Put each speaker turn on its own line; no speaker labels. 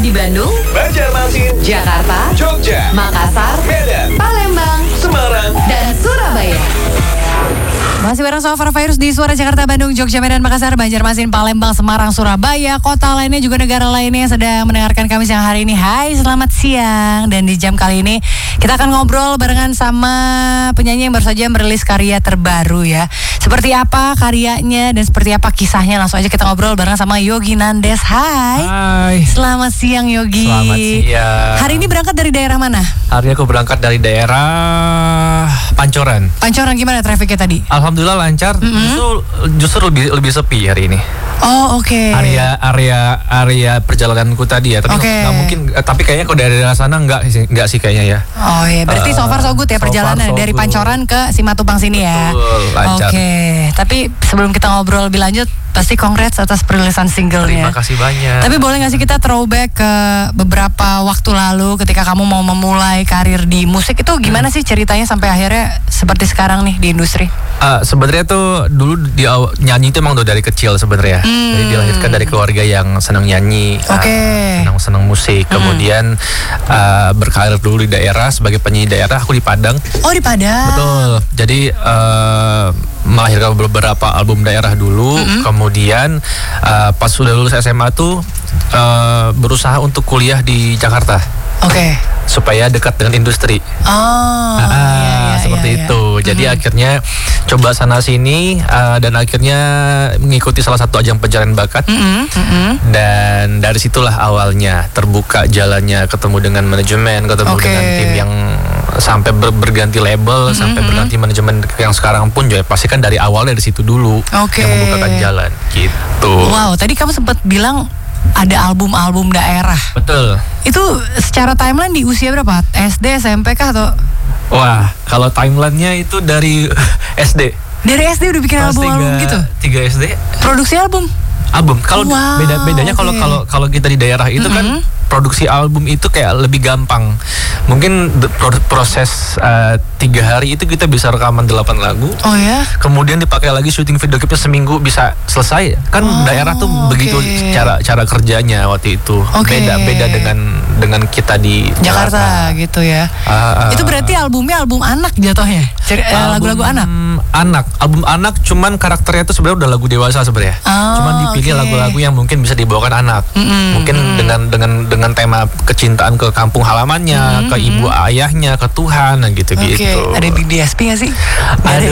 di Bandung,
Banjarmasin,
Jakarta,
Jogja,
Makassar,
Medan,
Palembang,
Semarang,
dan Surabaya. Masih bareng sama Farah Virus di Suara Jakarta, Bandung, Jogja, Medan, Makassar, Banjarmasin, Palembang, Semarang, Surabaya, kota lainnya juga negara lainnya yang sedang mendengarkan kami siang hari ini. Hai, selamat siang. Dan di jam kali ini kita akan ngobrol barengan sama penyanyi yang baru saja merilis karya terbaru ya. Seperti apa karyanya dan seperti apa kisahnya, langsung aja kita ngobrol bareng sama Yogi Nandes. Hai.
Hai.
Selamat siang Yogi.
Selamat siang.
Hari ini berangkat dari daerah mana?
Hari ini aku berangkat dari daerah Pancoran.
Pancoran, gimana trafiknya tadi?
Alhamdulillah lancar. Justru lebih sepi hari ini.
Oh, oke.
Area perjalananku tadi ya, tapi nggak mungkin. Tapi kayaknya kalau dari daerah sana nggak sih kayaknya ya.
Oh iya, berarti so far so good ya perjalanan dari Pancoran ke Simatupang sini ya.
Betul, lancar.
Oke, tapi sebelum kita ngobrol lebih lanjut, pasti congrats atas perilisan singlenya.
Terima kasih banyak.
Tapi boleh nggak sih kita throwback ke beberapa waktu lalu ketika kamu mau memulai karir di musik itu gimana sih ceritanya sampai akhirnya seperti sekarang nih di industri?
Sebenarnya tuh dulu nyanyi itu emang udah dari kecil sebenarnya. Jadi dilahirkan dari keluarga yang senang nyanyi, senang musik. Kemudian berkarir dulu di daerah sebagai penyanyi daerah. Aku di Padang.
Oh, di Padang.
Betul. Jadi melahirkan beberapa album daerah dulu. Kemudian pas sudah lulus SMA tuh berusaha untuk kuliah di Jakarta.
Oke.
Supaya dekat dengan industri. Seperti itu. Jadi akhirnya coba sana sini dan akhirnya mengikuti salah satu ajang pencarian bakat. Dan dari situlah awalnya terbuka jalannya, ketemu dengan manajemen, ketemu dengan tim yang sampai berganti label, sampai berganti manajemen yang sekarang pun juga pasti kan dari awalnya dari situ dulu yang membukakan jalan gitu.
Wow, tadi kamu sempat bilang ada album-album daerah.
Betul.
Itu secara timeline di usia berapa? SD, SMP kah atau?
Wah, kalau timelinenya itu dari SD.
Dari SD udah bikin album-album gitu?
3 SD.
Produksi album?
Album. Kalau bedanya kalau kita di daerah itu kan produksi album itu kayak lebih gampang. Mungkin proses 3 hari itu kita bisa rekaman 8 lagu.
Oh ya?
Kemudian dipakai lagi syuting video klipnya seminggu bisa selesai. Kan daerah tuh begitu cara kerjanya waktu itu. Beda dengan kita di
Jakarta gitu ya. Itu berarti albumnya album anak jatuhnya. Lagu-lagu anak.
Album anak cuman karakternya itu sebenarnya udah lagu dewasa sebenarnya. Cuman dipilih lagu-lagu yang mungkin bisa dibawakan anak. Mungkin dengan tema kecintaan ke kampung halamannya, ke ibu ayahnya, ke Tuhan, gitu-gitu.
Ada Big DSP nggak sih?
Ada